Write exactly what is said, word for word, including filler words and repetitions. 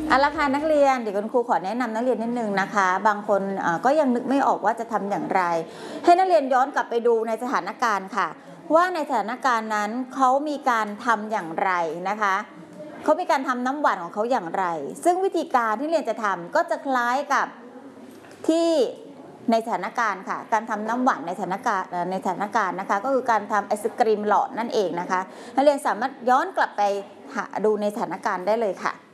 เอาละค่ะนักเรียนเดี๋ยวคุณครูขอแนะนำนักเรียนนิดนึงนะคะบางคนก็ยังนึกไม่ออกว่าจะทำอย่างไรให้นักเรียนย้อนกลับไปดูในสถานการณ์ค่ะว่าในสถานการณ์นั้นเขามีการทำอย่างไรนะคะเขามีการทำน้ำหวานของเขาอย่างไรซึ่งวิธีการที่เรียนจะทำก็จะคล้ายกับที่ในสถานการณ์ค่ะการทำน้ำหวานในสถานการณ์ในสถานการณ์นะคะก็คือการทำไอศกรีมหลอดนั่นเองนะคะนักเรียนสามารถย้อนกลับไปหาดูในสถานการณ์ได้เลยค่ะ